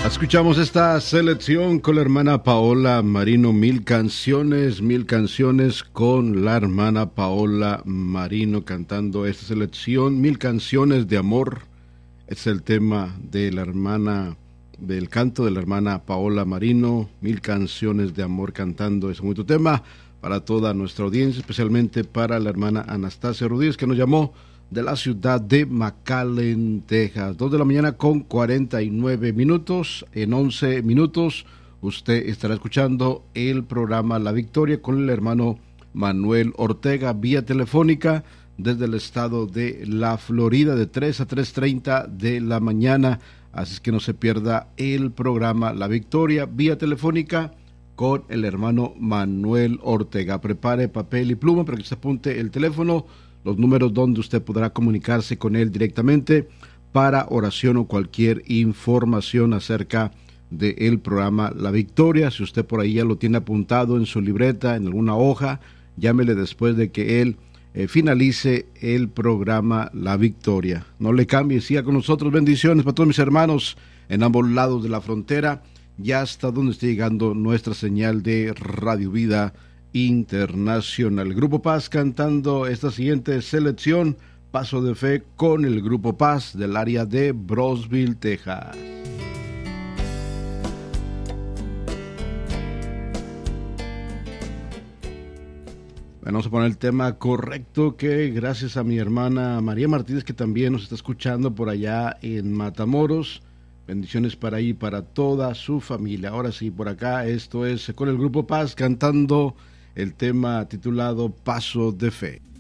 Escuchamos esta selección con la hermana Paola Marino, mil canciones con la hermana Paola Marino cantando esta selección, mil canciones de amor. Es el tema de la hermana, del canto de la hermana Paola Marino, mil canciones de amor cantando ese bonito tema para toda nuestra audiencia, especialmente para la hermana Anastasia Rodríguez que nos llamó de la ciudad de McAllen, Texas. 2 de la mañana con 49 minutos. En 11 minutos usted estará escuchando el programa La Victoria con el hermano Manuel Ortega vía telefónica desde el estado de la Florida de 3 a 3:30 de la mañana. Así es que no se pierda el programa La Victoria vía telefónica con el hermano Manuel Ortega. Prepare papel y pluma para que se apunte el teléfono, los números donde usted podrá comunicarse con él directamente para oración o cualquier información acerca del programa La Victoria. Si usted por ahí ya lo tiene apuntado en su libreta, en alguna hoja, llámele después de que él finalice el programa La Victoria. No le cambie, siga con nosotros. Bendiciones para todos mis hermanos en ambos lados de la frontera, ya hasta donde esté llegando nuestra señal de Radio Vida Internacional. Grupo Paz cantando esta siguiente selección, Paso de Fe, con el Grupo Paz del área de Brownsville, Texas. Bueno, vamos a poner el tema correcto, que gracias a mi hermana María Martínez, que también nos está escuchando por allá en Matamoros. Bendiciones para ahí, para toda su familia. Ahora sí, por acá, esto es con el Grupo Paz cantando el tema titulado Paso de Fe.